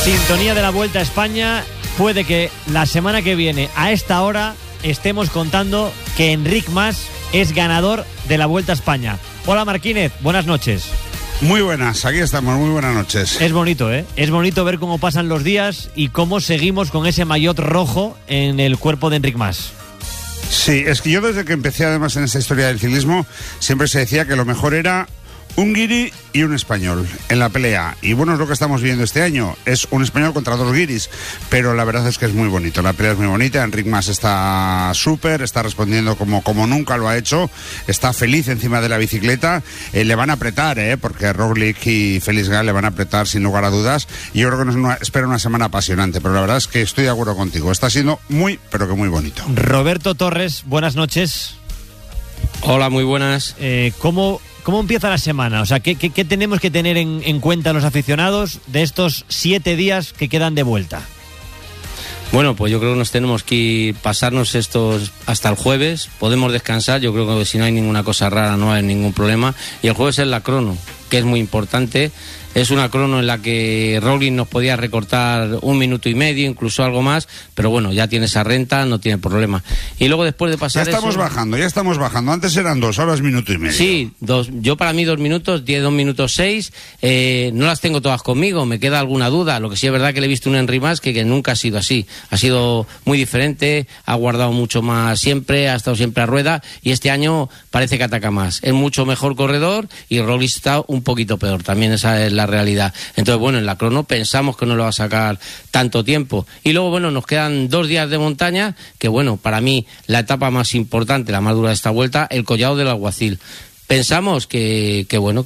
Sintonía de la Vuelta a España. Puede que la semana que viene, a esta hora, estemos contando que Enric Mas es ganador de la Vuelta a España. Hola Marquínez, buenas noches. Muy buenas, aquí estamos, muy buenas noches. Es bonito, ¿eh? Es bonito ver cómo pasan los días y cómo seguimos con ese maillot rojo en el cuerpo de Enric Mas. Sí, es que yo desde que empecé además en esta historia del ciclismo, siempre se decía que lo mejor era un guiri y un español en la pelea. Y bueno, es lo que estamos viendo este año. Es un español contra dos guiris, pero la verdad es que es muy bonito. La pelea es muy bonita. Enric Mas está súper, está respondiendo como nunca lo ha hecho. Está feliz encima de la bicicleta. Le van a apretar, porque Roglic y Felix Gall le van a apretar sin lugar a dudas. Y yo creo que nos espera una semana apasionante. Pero la verdad es que estoy de acuerdo contigo. Está siendo muy, pero que muy bonito. Roberto Torres, buenas noches. Hola, muy buenas. ¿Cómo empieza la semana? O sea, ¿qué tenemos que tener en cuenta los aficionados de estos 7 días que quedan de vuelta? Bueno, pues yo creo que nos tenemos que pasarnos estos hasta el jueves. Podemos descansar, yo creo que si no hay ninguna cosa rara no hay ningún problema. Y el jueves es la crono, que es muy importante. Es una crono en la que Roglic nos podía recortar 1 minuto y medio, incluso algo más, pero bueno, ya tiene esa renta, no tiene problema. Y luego después de pasar ya estamos bajando. Antes eran 2, ahora es 1 minuto y medio. Sí, 2. Yo para mí 2 minutos, 2 minutos 6, no las tengo todas conmigo, me queda alguna duda. Lo que sí es verdad que le he visto un Enric Mas que nunca ha sido así. Ha sido muy diferente, ha guardado mucho más siempre, ha estado siempre a rueda y este año parece que ataca más. Es mucho mejor corredor y Roglic está un poquito peor, también esa es la realidad. Entonces, bueno, en la crono pensamos que no lo va a sacar tanto tiempo. Y luego, bueno, nos quedan 2 días de montaña, que bueno, para mí la etapa más importante, la más dura de esta vuelta, el Collado del Alguacil. Pensamos que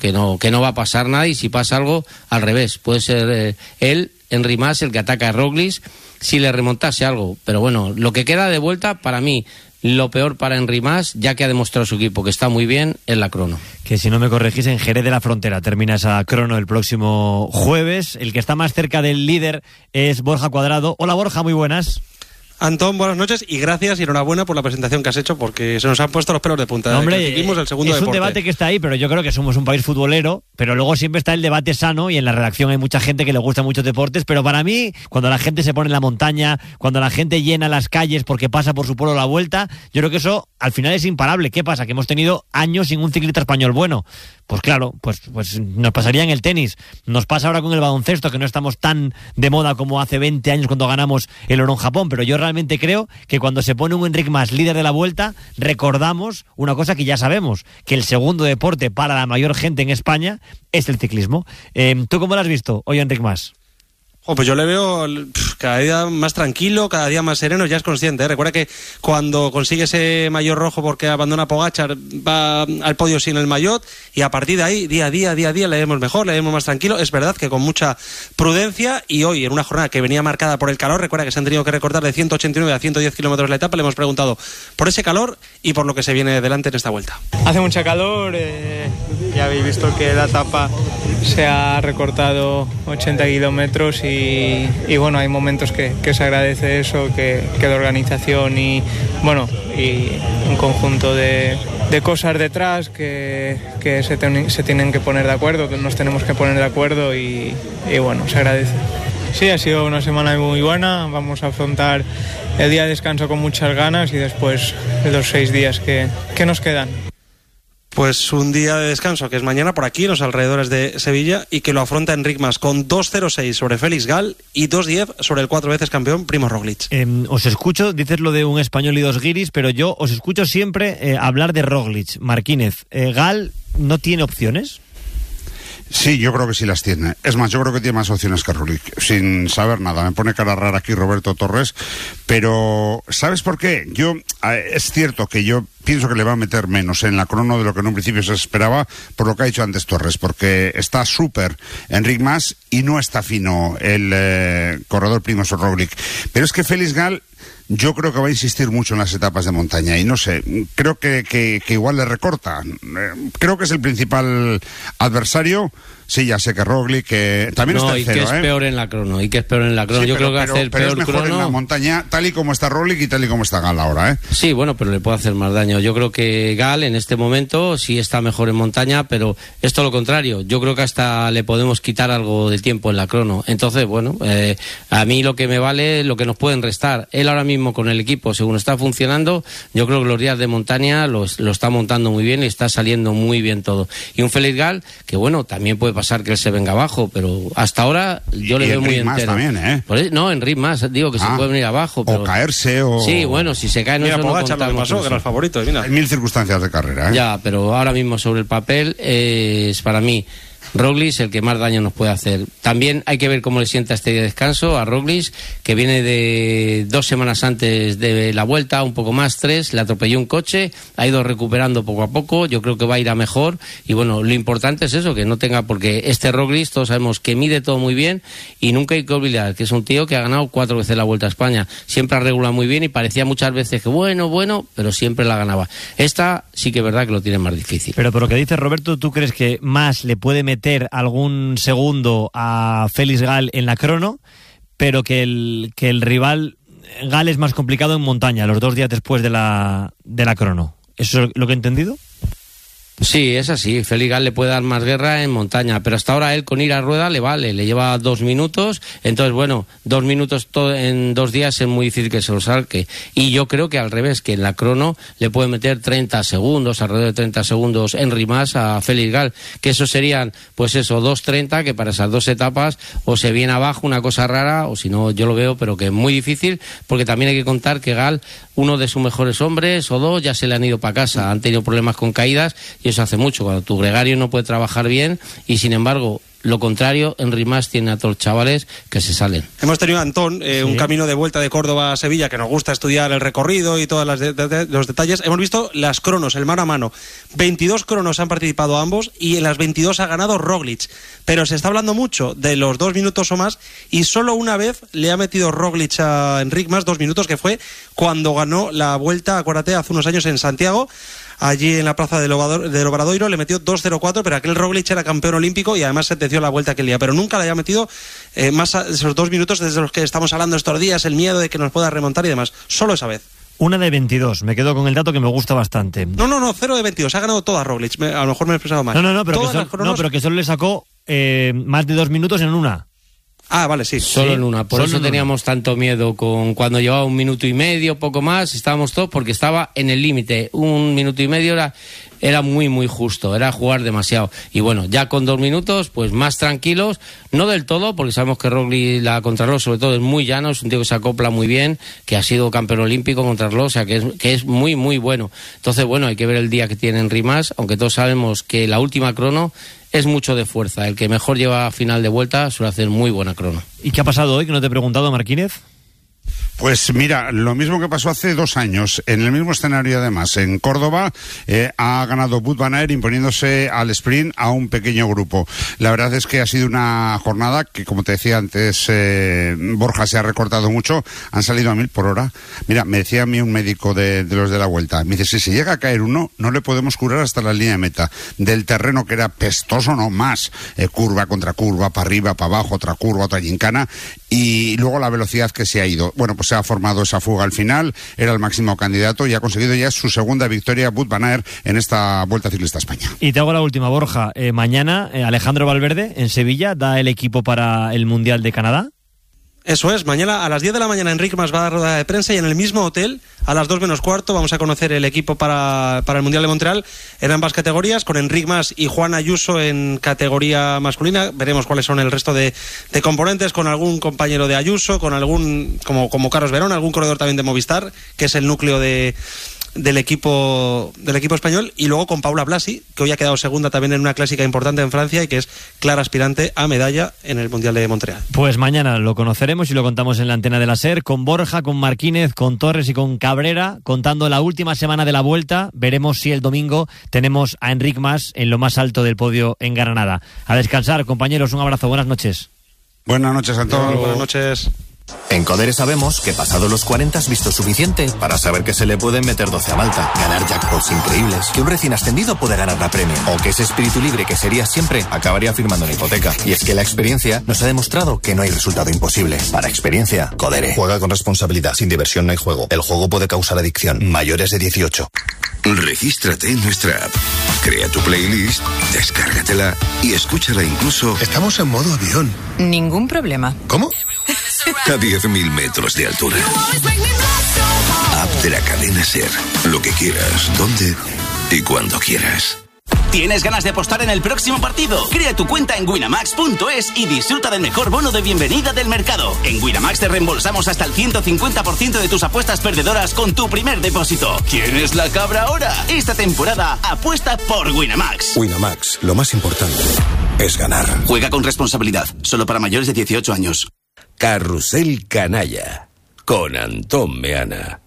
no va a pasar nada y si pasa algo, al revés. Puede ser Enric Mas, el que ataca a Roglic, si le remontase algo. Pero bueno, lo que queda de vuelta, para mí, lo peor para Enric Mas, ya que ha demostrado su equipo que está muy bien, en la crono. Que si no me corregís, en Jerez de la Frontera termina esa crono el próximo jueves. El que está más cerca del líder es Borja Cuadrado. Hola Borja, muy buenas. Antón, buenas noches y gracias y enhorabuena por la presentación que has hecho porque se nos han puesto los pelos de punta. Hombre, el segundo es deporte. Un debate que está ahí, pero yo creo que somos un país futbolero, pero luego siempre está el debate sano y en la redacción hay mucha gente que le gusta muchos deportes, pero para mí, cuando la gente se pone en la montaña, cuando la gente llena las calles porque pasa por su pueblo la vuelta, yo creo que eso al final es imparable. ¿Qué pasa? Que hemos tenido años sin un ciclista español bueno. Pues claro, pues nos pasaría en el tenis. Nos pasa ahora con el baloncesto, que no estamos tan de moda como hace 20 años cuando ganamos el oro en Japón, pero yo realmente creo que cuando se pone un Enric Mas líder de la Vuelta, recordamos una cosa que ya sabemos, que el segundo deporte para la mayor gente en España es el ciclismo. ¿Tú cómo lo has visto hoy, Enric Mas? Pues yo le veo cada día más tranquilo, cada día más sereno, ya es consciente. Recuerda que cuando consigue ese maillot rojo porque abandona Pogačar, va al podio sin el maillot y a partir de ahí, día a día, le vemos mejor, le vemos más tranquilo. Es verdad que con mucha prudencia y hoy en una jornada que venía marcada por el calor, recuerda que se han tenido que recortar de 189 a 110 kilómetros la etapa, le hemos preguntado por ese calor y por lo que se viene delante en esta vuelta. Hace mucha calor, ya habéis visto que la etapa se ha recortado 80 kilómetros y bueno, hay momentos que se agradece eso, que la organización y bueno, y un conjunto de cosas detrás que se tienen que poner de acuerdo, que nos tenemos que poner de acuerdo y bueno, se agradece. Sí, ha sido una semana muy buena, vamos a afrontar el día de descanso con muchas ganas y después los 6 días que nos quedan. Pues un día de descanso que es mañana por aquí en los alrededores de Sevilla y que lo afronta Enric Mas con 2.06 sobre Felix Gall y 2.10 sobre el 4 veces campeón Primož Roglic. Os escucho, dices lo de un español y 2 guiris, pero yo os escucho siempre hablar de Roglic. Marquínez, ¿Gall no tiene opciones? Sí, yo creo que sí las tiene. Es más, yo creo que tiene más opciones que Roglic, sin saber nada. Me pone cara rara aquí Roberto Torres, pero ¿sabes por qué? Es cierto que yo pienso que le va a meter menos en la crono de lo que en un principio se esperaba, por lo que ha dicho antes Torres, porque está súper Enric Mas y no está fino el corredor Primož Roglic. Pero es que Felix Gall, yo creo que va a insistir mucho en las etapas de montaña y no sé, creo que igual le recorta. Creo que es el principal adversario Sí, ya sé que Roglic, que también No, está y que tercero, es peor en la crono, y que es peor en la crono. Sí, Yo pero, creo que hace el pero peor es mejor crono. en la montaña, tal y como está Roglic y tal y como está Gal ahora, ¿eh? Sí, bueno, pero le puede hacer más daño. Yo creo que Gal en este momento sí está mejor en montaña, pero es todo lo contrario. Yo creo que hasta le podemos quitar algo de tiempo en la crono. Entonces, bueno, a mí lo que me vale, lo que nos pueden restar. Él ahora mismo con el equipo, según está funcionando, yo creo que los días de montaña lo está montando muy bien y está saliendo muy bien todo. Y un Felix Gal, que bueno, también puede pasar que él se venga abajo, pero hasta ahora yo le veo muy entero. También, ¿eh? No, en ritmo más, digo que se puede venir abajo. Pero... O caerse, o... Sí, bueno, si se cae no, mira, eso no Pogacar lo que contamos pasó, que eso. era el favorito. Mira. Hay mil circunstancias de carrera, ¿eh? Ya, pero ahora mismo sobre el papel es para mí Roglic el que más daño nos puede hacer. También hay que ver cómo le sienta este día de descanso a Roglic, que viene de 2 semanas antes de la vuelta, un poco más, 3, le atropelló un coche, ha ido recuperando poco a poco, yo creo que va a ir a mejor, y bueno, lo importante es eso, que no tenga, porque este Roglic todos sabemos que mide todo muy bien, y nunca hay que olvidar que es un tío que ha ganado 4 veces la Vuelta a España, siempre ha regulado muy bien, y parecía muchas veces que bueno, pero siempre la ganaba. Esta sí que es verdad que lo tiene más difícil. Pero por lo que dice Roberto, ¿tú crees que más le puede meter algún segundo a Felix Gal en la crono, pero que el rival Gal es más complicado en montaña, los 2 días después de la crono? ¿Eso es lo que he entendido? Sí, es así. Felix Gal le puede dar más guerra en montaña, pero hasta ahora él con ir a rueda le vale, le lleva 2 minutos, entonces bueno, 2 minutos en 2 días es muy difícil que se lo saque. Y yo creo que al revés, que en la crono le puede meter 30 segundos, alrededor de 30 segundos en rimas a Felix Gal, que eso serían, pues eso, 2:30, que para esas 2 etapas o se viene abajo una cosa rara, o si no, yo lo veo, pero que es muy difícil, porque también hay que contar que Gal, uno de sus mejores hombres o 2 ya se le han ido para casa, han tenido problemas con caídas, y eso hace mucho, cuando tu gregario no puede trabajar bien, y sin embargo lo contrario, Enric Mas tiene a todos los chavales que se salen. Hemos tenido, Antón, un camino de vuelta de Córdoba a Sevilla, que nos gusta estudiar el recorrido y todos los detalles. Hemos visto las cronos, el mano a mano. 22 cronos han participado ambos y en las 22 ha ganado Roglic. Pero se está hablando mucho de los 2 minutos o más, y solo una vez le ha metido Roglic a Enric Mas 2 minutos, que fue cuando ganó la Vuelta, acuérdate, hace unos años en Santiago. Allí en la plaza del Obradoiro le metió 2:04, pero aquel Roglic era campeón olímpico y además sentenció la Vuelta aquel día, pero nunca le había metido más esos 2 minutos desde los que estamos hablando estos días, el miedo de que nos pueda remontar y demás, solo esa vez. Una de 22, me quedo con el dato que me gusta bastante. No, 0 de 22, ha ganado toda Roglic, a lo mejor me he expresado mal. No, pero que solo le sacó más de 2 minutos en una. Ah, vale, sí. Solo en una. Por eso teníamos tanto miedo con cuando llevaba 1 minuto y medio, poco más, estábamos todos porque estaba en el límite. 1 minuto y medio era muy, muy justo, era jugar demasiado. Y bueno, ya con 2 minutos, pues más tranquilos, no del todo, porque sabemos que Roglic, la contrarreloj sobre todo, es muy llano, es un tío que se acopla muy bien, que ha sido campeón olímpico contrarreloj, o sea que es muy, muy bueno. Entonces, bueno, hay que ver el día que tiene Enric Mas, aunque todos sabemos que la última crono es mucho de fuerza. El que mejor lleva a final de vuelta suele hacer muy buena crono. ¿Y qué ha pasado hoy que no te he preguntado, Marquínez? Pues mira, lo mismo que pasó hace 2 años, en el mismo escenario además, en Córdoba, ha ganado Wout van Aert imponiéndose al sprint a un pequeño grupo. La verdad es que ha sido una jornada que, como te decía antes, Borja, se ha recortado mucho, han salido a 1000 por hora. Mira, me decía a mí un médico de los de la Vuelta, me dice, si se llega a caer uno, no le podemos curar hasta la línea de meta. Del terreno que era pestoso, no más, curva contra curva, para arriba, para abajo, otra curva, otra gincana, y luego la velocidad que se ha ido. Bueno, pues se ha formado esa fuga al final, era el máximo candidato y ha conseguido ya su segunda victoria Wout van Aert en esta Vuelta Ciclista a España. Y te hago la última, Borja. Mañana Alejandro Valverde en Sevilla da el equipo para el Mundial de Canadá. Eso es, mañana a las 10 de la mañana Enric Mas va a dar rueda de prensa y en el mismo hotel, a las 2 menos cuarto, vamos a conocer el equipo para el Mundial de Montreal en ambas categorías, con Enric Mas y Juan Ayuso en categoría masculina. Veremos cuáles son el resto de componentes, con algún compañero de Ayuso, con algún, como Carlos Verón, algún corredor también de Movistar, que es el núcleo del equipo español, y luego con Paula Blasi, que hoy ha quedado segunda también en una clásica importante en Francia y que es clara aspirante a medalla en el Mundial de Montreal. Pues mañana lo conoceremos y lo contamos en la antena de la SER, con Borja, con Marquínez, con Torres y con Cabrera, contando la última semana de la Vuelta. Veremos si el domingo tenemos a Enric Mas en lo más alto del podio en Granada. A descansar, compañeros, un abrazo, buenas noches. Buenas noches, Antón. Buenas noches. En Codere sabemos que pasado los 40 has visto suficiente para saber que se le pueden meter 12 a Malta, ganar jackpots increíbles, que un recién ascendido puede ganar la Premier, o que ese espíritu libre que serías siempre acabaría firmando una hipoteca. Y es que la experiencia nos ha demostrado que no hay resultado imposible. Para experiencia, Codere. Juega con responsabilidad. Sin diversión no hay juego. El juego puede causar adicción. Mayores de 18. Regístrate en nuestra app. Crea tu playlist, descárgatela y escúchala incluso... Estamos en modo avión. Ningún problema. ¿Cómo? A 10.000 metros de altura. App de la cadena SER. Lo que quieras, donde y cuando quieras. ¿Tienes ganas de apostar en el próximo partido? Crea tu cuenta en winamax.es y disfruta del mejor bono de bienvenida del mercado. En Winamax te reembolsamos hasta el 150% de tus apuestas perdedoras con tu primer depósito. ¿Quién es la cabra ahora? Esta temporada apuesta por Winamax. Winamax, lo más importante es ganar. Juega con responsabilidad, solo para mayores de 18 años. Carrusel Canalla, con Antón Meana.